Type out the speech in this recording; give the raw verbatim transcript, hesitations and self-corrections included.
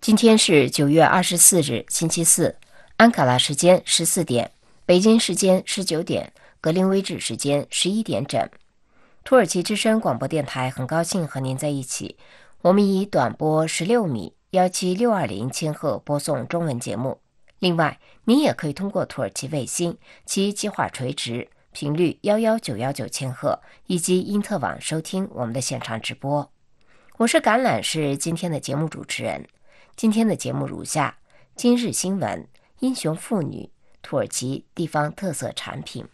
今天是九月二十四日，星期四，安卡拉时间十四点，北京时间十九点，格林威治时间十一点整。土耳其之声广播电台很高兴和您在一起。我们以短波十六米一七六二零千赫播送中文节目。另外，您也可以通过土耳其卫星，其计划垂直频率一一九一九千赫，以及因特网收听我们的现场直播。我是橄榄，是今天的节目主持人。今天的节目如下：今日新闻、英雄妇女、土耳其地方特色产品。